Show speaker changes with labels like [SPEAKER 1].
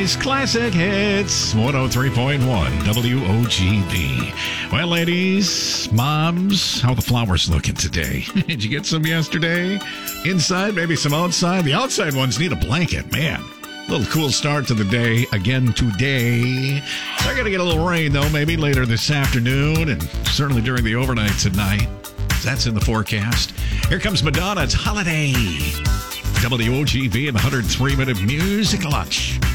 [SPEAKER 1] It's Classic Hits 103.1 WOGB. Well, ladies, moms, how are the flowers looking today? Did you get some yesterday? Inside, maybe some outside? The outside ones need a blanket, man. A little cool start to the day again today. They're going to get a little rain, though, maybe later this afternoon and certainly during the overnight tonight. That's in the forecast. Here comes Madonna. It's Holiday. WOGB and the 103-minute music lunch.